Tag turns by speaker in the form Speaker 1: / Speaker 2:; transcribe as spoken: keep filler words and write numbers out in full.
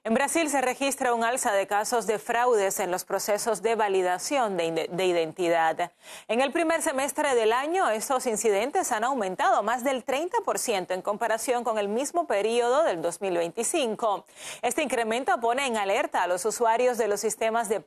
Speaker 1: En Brasil se registra un alza de casos de fraudes en los procesos de validación de, de identidad. En el primer semestre del año, estos incidentes han aumentado más del treinta por ciento en comparación con el mismo periodo del dos mil veinticinco. Este incremento pone en alerta a los usuarios de los sistemas de